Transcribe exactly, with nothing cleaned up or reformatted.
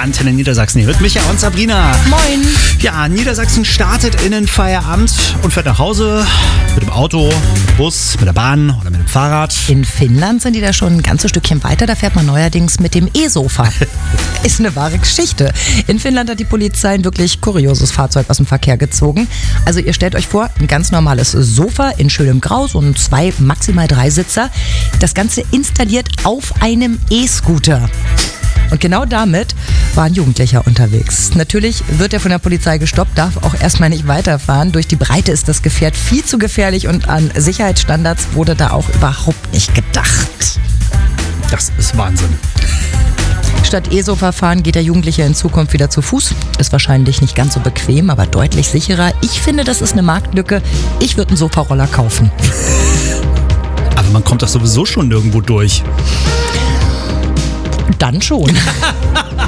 Antenne Niedersachsen. Hier mit Micha und Sabrina. Moin. Ja, Niedersachsen startet in den Feierabend und fährt nach Hause mit dem Auto, mit dem Bus, mit der Bahn oder mit dem Fahrrad. In Finnland sind die da schon ein ganzes Stückchen weiter. Da fährt man neuerdings mit dem E-Sofa. Ist eine wahre Geschichte. In Finnland hat die Polizei ein wirklich kurioses Fahrzeug aus dem Verkehr gezogen. Also ihr stellt euch vor, ein ganz normales Sofa in schönem Grau, so ein zwei, maximal drei Sitzer. Das Ganze installiert auf einem E-Scooter. Und genau damit war ein Jugendlicher unterwegs. Natürlich wird er von der Polizei gestoppt, darf auch erstmal nicht weiterfahren. Durch die Breite ist das Gefährt viel zu gefährlich und an Sicherheitsstandards wurde da auch überhaupt nicht gedacht. Das ist Wahnsinn. Statt E-Sofa fahren geht der Jugendliche in Zukunft wieder zu Fuß. Ist wahrscheinlich nicht ganz so bequem, aber deutlich sicherer. Ich finde, das ist eine Marktlücke. Ich würde einen Sofaroller kaufen. Aber man kommt doch sowieso schon nirgendwo durch. Dann schon.